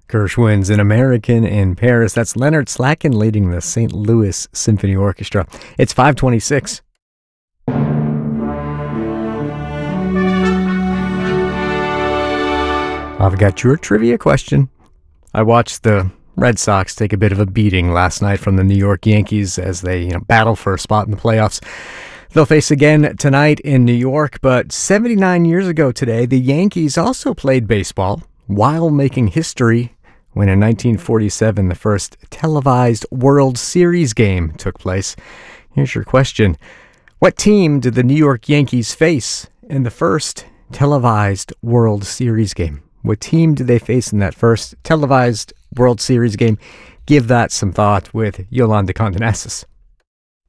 Gershwin's An American in Paris. That's Leonard Slatkin leading the St. Louis Symphony Orchestra. It's 5:26. I've got your trivia question. I watched the Red Sox take a bit of a beating last night from the New York Yankees as they battle for a spot in the playoffs. They'll face again tonight in New York, but 79 years ago today, the Yankees also played baseball while making history when in 1947 the first televised World Series game took place. Here's your question. What team did the New York Yankees face in the first televised World Series game? What team did they face in that first televised World Series game? Give that some thought with Yolanda Condenasis.